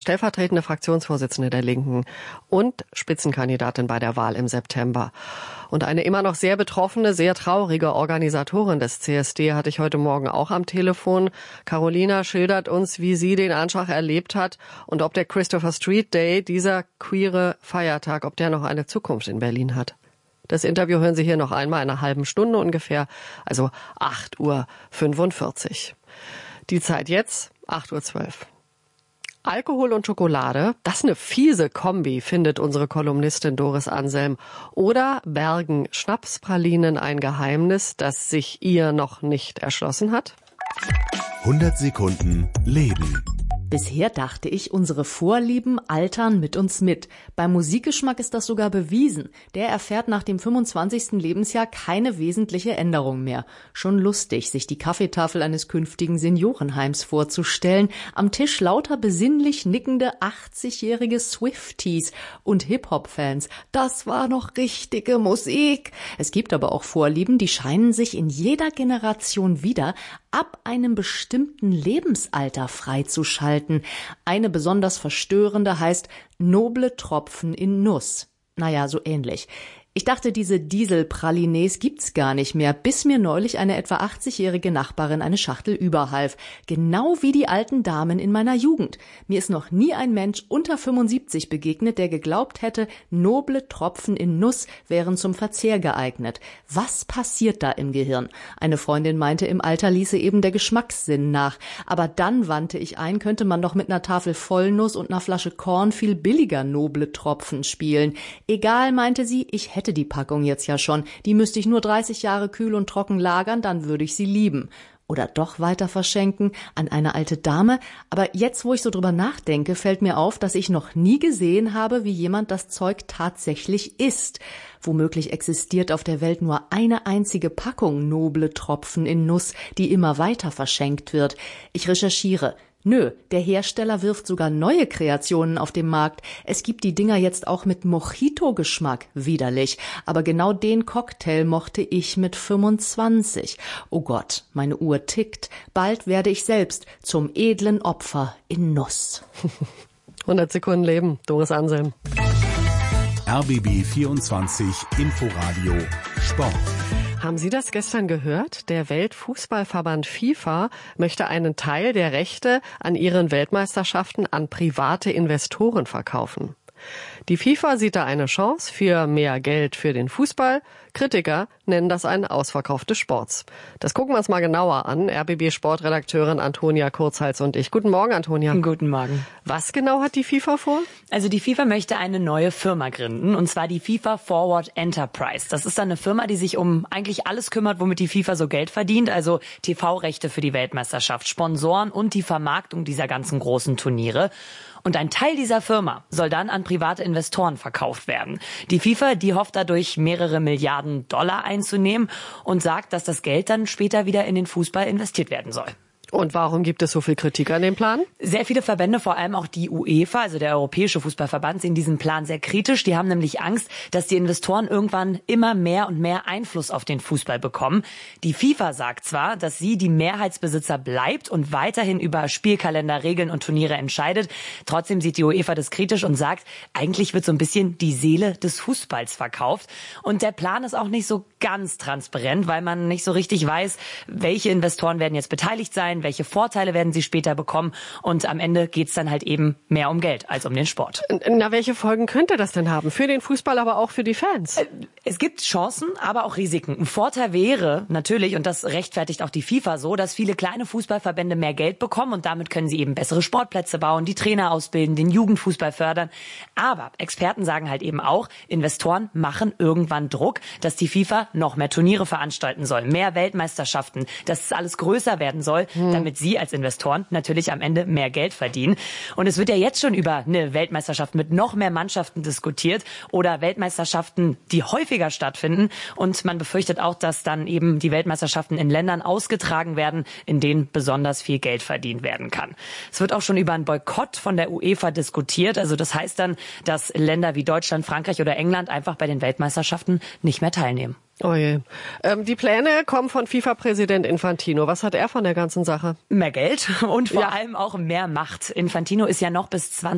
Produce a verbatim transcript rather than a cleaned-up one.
stellvertretende Fraktionsvorsitzende der Linken und Spitzenkandidatin bei der Wahl im September. Und eine immer noch sehr betroffene, sehr traurige Organisatorin des C S D hatte ich heute Morgen auch am Telefon. Carolina schildert uns, wie sie den Anschlag erlebt hat und ob der Christopher Street Day, dieser queere Feiertag, ob der noch eine Zukunft in Berlin hat. Das Interview hören Sie hier noch einmal in einer halben Stunde ungefähr, also acht Uhr fünfundvierzig. Die Zeit jetzt, acht Uhr zwölf. Alkohol und Schokolade, das ist eine fiese Kombi, findet unsere Kolumnistin Doris Anselm. Oder bergen Schnapspralinen ein Geheimnis, das sich ihr noch nicht erschlossen hat? hundert Sekunden Leben. Bisher dachte ich, unsere Vorlieben altern mit uns mit. Beim Musikgeschmack ist das sogar bewiesen. Der erfährt nach dem fünfundzwanzigsten Lebensjahr keine wesentliche Änderung mehr. Schon lustig, sich die Kaffeetafel eines künftigen Seniorenheims vorzustellen. Am Tisch lauter besinnlich nickende achtzigjährige Swifties und Hip-Hop-Fans. Das war noch richtige Musik. Es gibt aber auch Vorlieben, die scheinen sich in jeder Generation wieder ab einem bestimmten Lebensalter freizuschalten. Eine besonders verstörende heißt noble Tropfen in Nuss. Naja, so ähnlich. Ich dachte, diese Dieselpralines gibt's gar nicht mehr, bis mir neulich eine etwa achtzigjährige Nachbarin eine Schachtel überhalf. Genau wie die alten Damen in meiner Jugend. Mir ist noch nie ein Mensch unter fünfundsiebzig begegnet, der geglaubt hätte, noble Tropfen in Nuss wären zum Verzehr geeignet. Was passiert da im Gehirn? Eine Freundin meinte, im Alter ließe eben der Geschmackssinn nach. Aber dann wandte ich ein, könnte man doch mit einer Tafel Vollnuss und einer Flasche Korn viel billiger noble Tropfen spielen. Egal, meinte sie, ich hätte hätte die Packung jetzt ja schon, die müsste ich nur dreißig Jahre kühl und trocken lagern, dann würde ich sie lieben. Oder doch weiter verschenken an eine alte Dame. Aber jetzt, wo ich so drüber nachdenke, fällt mir auf, dass ich noch nie gesehen habe, wie jemand das Zeug tatsächlich isst. Womöglich existiert auf der Welt nur eine einzige Packung noble Tropfen in Nuss, die immer weiter verschenkt wird. Ich recherchiere. Nö, der Hersteller wirft sogar neue Kreationen auf den Markt. Es gibt die Dinger jetzt auch mit Mojito-Geschmack. Widerlich. Aber genau den Cocktail mochte ich mit fünfundzwanzig. Oh Gott, meine Uhr tickt. Bald werde ich selbst zum edlen Opfer in Nuss. hundert Sekunden Leben, Doris Anselm. R B B vierundzwanzig Inforadio Sport. Haben Sie das gestern gehört? Der Weltfußballverband FIFA möchte einen Teil der Rechte an ihren Weltmeisterschaften an private Investoren verkaufen. Die FIFA sieht da eine Chance für mehr Geld für den Fußball. Kritiker nennen das einen Ausverkauf des Sports. Das gucken wir uns mal genauer an. R B B-Sportredakteurin Antonia Kurzhals und ich. Guten Morgen, Antonia. Guten Morgen. Was genau hat die FIFA vor? Also die FIFA möchte eine neue Firma gründen, und zwar die FIFA Forward Enterprise. Das ist dann eine Firma, die sich um eigentlich alles kümmert, womit die FIFA so Geld verdient. Also T V-Rechte für die Weltmeisterschaft, Sponsoren und die Vermarktung dieser ganzen großen Turniere. Und ein Teil dieser Firma soll dann an private Investoren verkauft werden. Die FIFA, die hofft dadurch mehrere Milliarden Dollar einzunehmen und sagt, dass das Geld dann später wieder in den Fußball investiert werden soll. Und warum gibt es so viel Kritik an dem Plan? Sehr viele Verbände, vor allem auch die UEFA, also der Europäische Fußballverband, sehen diesen Plan sehr kritisch. Die haben nämlich Angst, dass die Investoren irgendwann immer mehr und mehr Einfluss auf den Fußball bekommen. Die FIFA sagt zwar, dass sie die Mehrheitsbesitzer bleibt und weiterhin über Spielkalender, Regeln und Turniere entscheidet. Trotzdem sieht die UEFA das kritisch und sagt, eigentlich wird so ein bisschen die Seele des Fußballs verkauft. Und der Plan ist auch nicht so ganz transparent, weil man nicht so richtig weiß, welche Investoren werden jetzt beteiligt sein, welche Vorteile werden sie später bekommen, und am Ende geht's dann halt eben mehr um Geld als um den Sport. Na, welche Folgen könnte das denn haben? Für den Fußball, aber auch für die Fans? Es gibt Chancen, aber auch Risiken. Ein Vorteil wäre natürlich, und das rechtfertigt auch die FIFA so, dass viele kleine Fußballverbände mehr Geld bekommen, und damit können sie eben bessere Sportplätze bauen, die Trainer ausbilden, den Jugendfußball fördern. Aber Experten sagen halt eben auch, Investoren machen irgendwann Druck, dass die FIFA noch mehr Turniere veranstalten soll, mehr Weltmeisterschaften, dass es alles größer werden soll, hm. damit sie als Investoren natürlich am Ende mehr Geld verdienen. Und es wird ja jetzt schon über eine Weltmeisterschaft mit noch mehr Mannschaften diskutiert oder Weltmeisterschaften, die häufiger stattfinden. Und man befürchtet auch, dass dann eben die Weltmeisterschaften in Ländern ausgetragen werden, in denen besonders viel Geld verdient werden kann. Es wird auch schon über einen Boykott von der UEFA diskutiert. Also das heißt dann, dass Länder wie Deutschland, Frankreich oder England einfach bei den Weltmeisterschaften nicht mehr teilnehmen. Oh je. Ähm, die Pläne kommen von FIFA-Präsident Infantino. Was hat er von der ganzen Sache? Mehr Geld und vor ja. allem auch mehr Macht. Infantino ist ja noch bis zwanzig